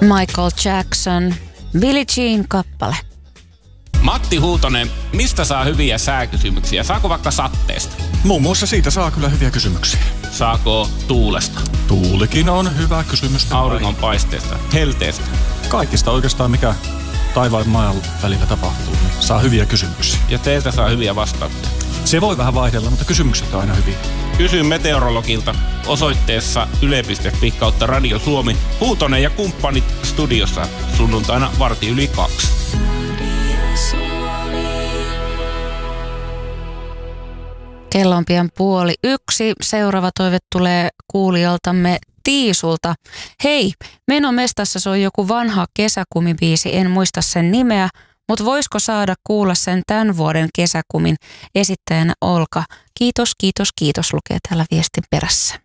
Michael Jackson, Billie Jean kappale. Matti Huutonen, mistä saa hyviä sääkysymyksiä? Saako vaikka satteesta? Muun muassa siitä saa kyllä hyviä kysymyksiä. Saako tuulesta? Tuulikin on hyvä kysymys. Auringonpaisteesta? Helteestä? Kaikista oikeastaan, mikä taivaan ja maan välillä tapahtuu, niin saa hyviä kysymyksiä. Ja teiltä saa hyviä vastauksia? Se voi vähän vaihdella, mutta kysymykset on aina hyviä. Kysy meteorologilta osoitteessa yle.fi/Radio Suomi. Huutonen ja kumppanit studiossa sunnuntaina 1:15. Kello on pian 12:30. Seuraava toive tulee kuulijaltamme Tiisulta. Hei, Menomestassa soi joku vanha kesäkumibiisi, en muista sen nimeä, mutta voisiko saada kuulla sen tämän vuoden kesäkumin? Esittäjänä Olka. Kiitos, kiitos, kiitos, lukee täällä viestin perässä.